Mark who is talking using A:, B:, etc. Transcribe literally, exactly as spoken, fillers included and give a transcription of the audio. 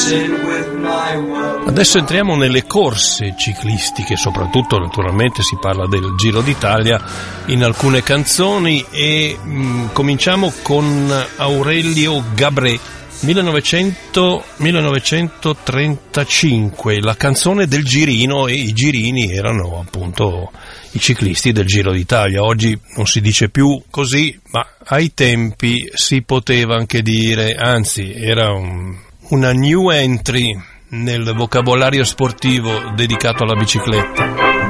A: Adesso entriamo nelle corse ciclistiche, soprattutto naturalmente si parla del Giro d'Italia in alcune canzoni e mh, cominciamo con Aurelio Gabré, millenovecento, millenovecentotrentacinque, la canzone del girino, e i girini erano appunto i ciclisti del Giro d'Italia. Oggi non si dice più così, ma ai tempi si poteva anche dire, anzi era un, una new entry nel vocabolario sportivo dedicato alla bicicletta.